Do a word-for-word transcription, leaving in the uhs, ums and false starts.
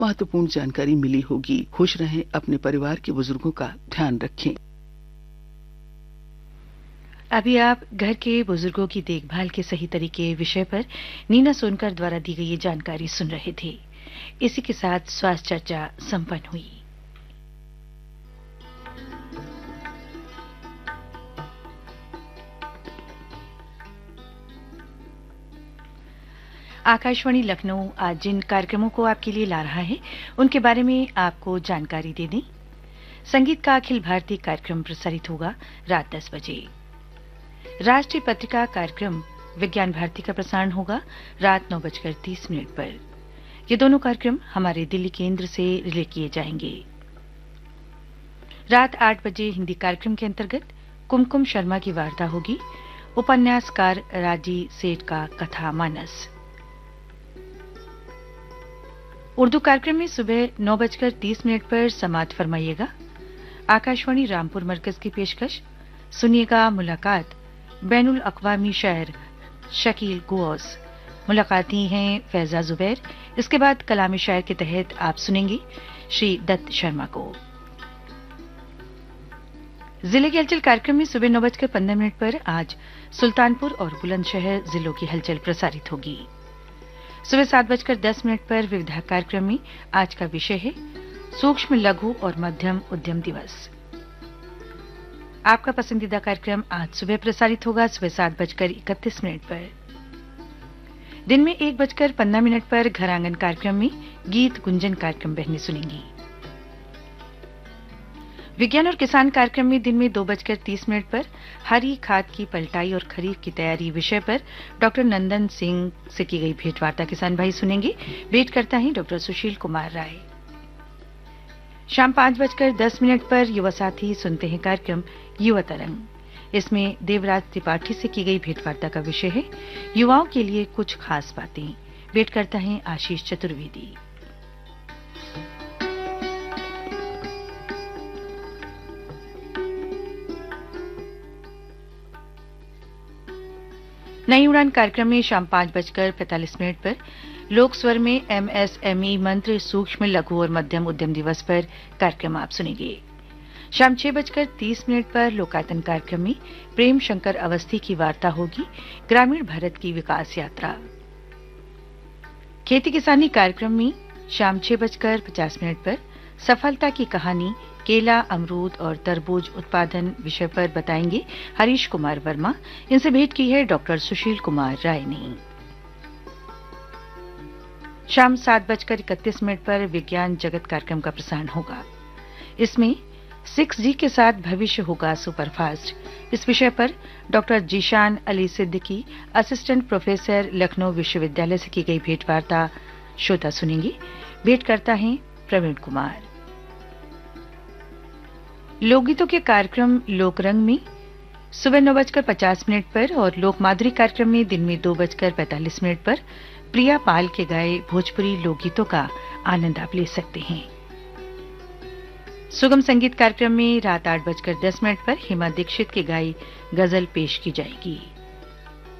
महत्वपूर्ण जानकारी मिली होगी। खुश रहें, अपने परिवार के बुजुर्गों का ध्यान रखें। अभी आप घर के बुजुर्गों की देखभाल के सही तरीके विषय पर नीना सोनकर द्वारा दी गई ये जानकारी सुन रहे थे। इसी के साथ स्वास्थ्य चर्चा संपन्न हुई। आकाशवाणी लखनऊ आज जिन कार्यक्रमों को आपके लिए ला रहा है उनके बारे में आपको जानकारी दे दें। संगीत का अखिल भारतीय कार्यक्रम प्रसारित होगा रात दस बजे। राष्ट्रीय पत्रिका कार्यक्रम विज्ञान भारती का प्रसारण होगा रात नौ बजकर तीस मिनट पर। ये दोनों कार्यक्रम हमारे दिल्ली केंद्र से रिले किए जाएंगे। रात आठ बजे हिंदी कार्यक्रम के अंतर्गत कुमकुम शर्मा की वार्ता होगी। उपन्यासकार राजी सेठ का कथा मानस। उर्दू कार्यक्रम में सुबह नौ बजकर तीस मिनट पर समात फरमाइएगा। आकाशवाणी रामपुर मरकज की पेशकश सुनिएगा मुलाकात बैनुल अक़वामी शायर शकील गुओस। मुलाकाती हैं फैजा जुबैर। इसके बाद कलामी शायर के तहत आप सुनेंगे श्री दत्त शर्मा को। जिले की हलचल कार्यक्रम में सुबह नौ बजकर पंद्रह मिनट पर आज सुल्तानपुर और बुलंदशहर जिलों की हलचल प्रसारित होगी। सुबह सात बजकर दस मिनट पर विविधा कार्यक्रम में आज का विषय है सूक्ष्म लघु और मध्यम उद्यम दिवस। आपका पसंदीदा कार्यक्रम आज सुबह प्रसारित होगा सुबह सात बजकर इकतीस मिनट पर। दिन में एक बजकर पंद्रह मिनट पर घर आंगन कार्यक्रम में गीत गुंजन कार्यक्रम बहने सुनेंगी। विज्ञान और किसान कार्यक्रम में दिन में दो बजकर तीस मिनट पर हरी खाद की पलटाई और खरीफ की तैयारी विषय पर डॉक्टर नंदन सिंह से की गई भेंटवार्ता किसान भाई सुनेंगे। भेंट करता है डॉक्टर सुशील कुमार राय। शाम पांच बजकर दस मिनट पर युवा साथी सुनते हैं कार्यक्रम युवा तरंग। इसमें देवराज त्रिपाठी से की गई भेंटवार्ता का विषय है युवाओं के लिए कुछ खास बातें। भेंट करता है आशीष चतुर्वेदी। नई उड़ान कार्यक्रम में शाम पांच बजकर पैंतालीस मिनट पर लोक स्वर में एमएसएमई मंत्र सूक्ष्म लघु और मध्यम उद्यम दिवस पर कार्यक्रम आप सुनेंगे। शाम छह बजकर तीस मिनट पर लोकायतन कार्यक्रम में प्रेम शंकर अवस्थी की वार्ता होगी ग्रामीण भारत की विकास यात्रा। खेती किसानी कार्यक्रम में शाम छह बजकर पचास मिनट पर सफलता की कहानी केला अमरूद और तरबूज उत्पादन विषय पर बताएंगे हरीश कुमार वर्मा। इनसे भेंट की है डॉक्टर सुशील कुमार राय ने। शाम सात बजकर इकतीस मिनट पर विज्ञान जगत कार्यक्रम का प्रसारण होगा। इसमें सिक्स जी के साथ भविष्य होगा सुपरफास्ट इस विषय पर doctor Zeeshan Ali Siddiqui assistant professor Lucknow विश्वविद्यालय से की गई भेंटवार्ता श्रोता सुनेंगे। भेंट करता है प्रवीण कुमार। लोकगीतों के कार्यक्रम लोकरंग में सुबह नौ बजकर पचास मिनट पर और लोक माधुरी कार्यक्रम में दिन में दो बजकर पैंतालीस मिनट पर प्रिया पाल के गाए भोजपुरी लोकगीतों का आनंद आप ले सकते हैं। सुगम संगीत कार्यक्रम में रात आठ बजकर दस मिनट पर हेमा दीक्षित की गाई गजल पेश की जाएगी।